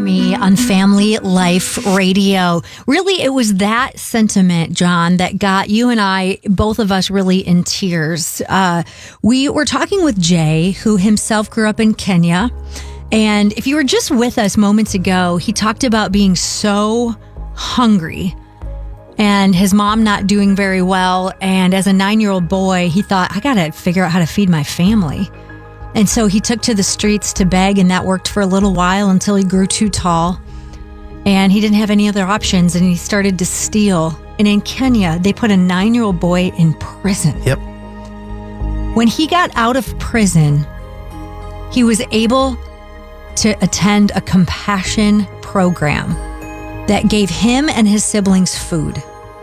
Me on Family Life Radio. Really, it was that sentiment, John, that got you and I, both of us, really in tears. We were talking with Jay, who himself grew up in Kenya. And if you were just with us moments ago, he talked about being so hungry and his mom not doing very well. And as a 9-year-old boy, he thought, I got to figure out how to feed my family. And so he took to the streets to beg, and that worked for a little while until he grew too tall. And he didn't have any other options, and he started to steal. And in Kenya, they put a 9-year-old boy in prison. Yep. When he got out of prison, he was able to attend a compassion program that gave him and his siblings food.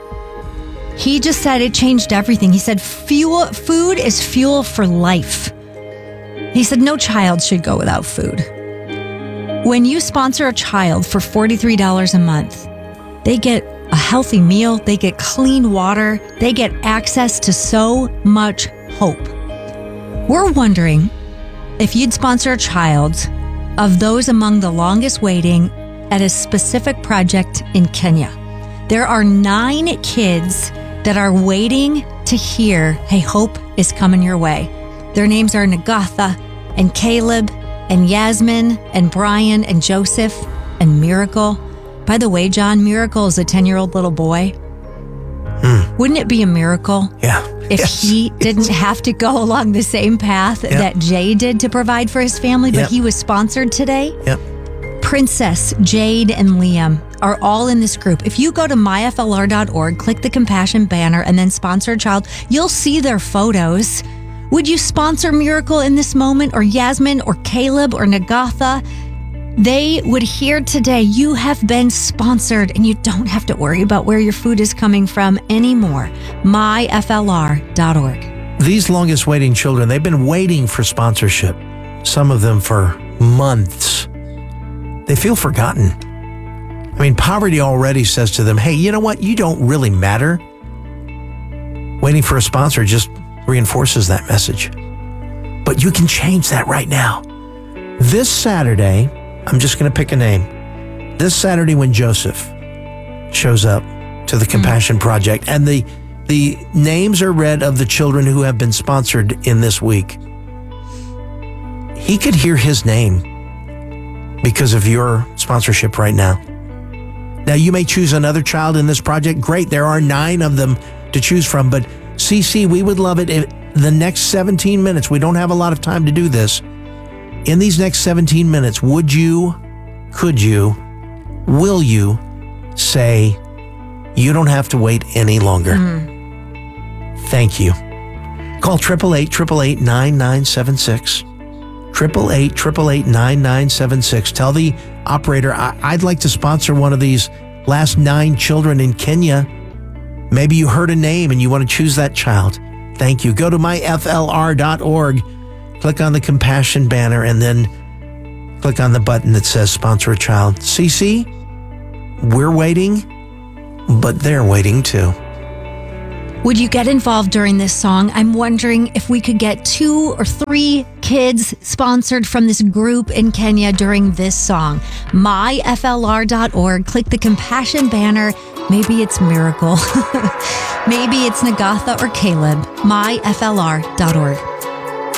He just said it changed everything. He said, food is fuel for life. He said, no child should go without food. When you sponsor a child for $43 a month, they get a healthy meal, they get clean water, they get access to so much hope. We're wondering if you'd sponsor a child of those among the longest waiting at a specific project in Kenya. There are 9 kids that are waiting to hear, hey, hope is coming your way. Their names are Nagatha and Caleb and Yasmin and Brian and Joseph and Miracle. By the way, John, Miracle is a 10-year-old little boy. Wouldn't it be a miracle? Yeah. If he didn't have to go along the same path that Jay did to provide for his family, but he was sponsored today? Yep. Princess, Jade, and Liam are all in this group. If you go to myflr.org, click the compassion banner, and then sponsor a child, you'll see their photos. Would you sponsor Miracle in this moment, or Yasmin, or Caleb, or Nagatha? They would hear today, you have been sponsored, and you don't have to worry about where your food is coming from anymore. myflr.org. These longest waiting children, they've been waiting for sponsorship, some of them for months. They feel forgotten. I mean, poverty already says to them, hey, you know what? You don't really matter. Waiting for a sponsor just reinforces that message. But you can change that right now. This Saturday, I'm just going to pick a name. This Saturday when Joseph shows up to the Compassion Project and the names are read of the children who have been sponsored in this week, he could hear his name because of your sponsorship right now. Now, you may choose another child in this project. Great. There are 9 of them to choose from, but CC, we would love it if the next 17 minutes, we don't have a lot of time to do this. In these next 17 minutes, would you, could you, will you say, you don't have to wait any longer? Thank you. Call 888-888-9976. 888-888-9976. Tell the operator, I'd like to sponsor one of these last 9 children in Kenya. Maybe you heard a name and you want to choose that child. Thank you. Go to myflr.org, click on the compassion banner, and then click on the button that says sponsor a child. CC, we're waiting, but they're waiting too. Would you get involved during this song? I'm wondering if we could get 2 or 3 kids sponsored from this group in Kenya during this song. myflr.org, click the compassion banner. Maybe it's Miracle. Maybe it's Nagatha or Caleb. myflr.org.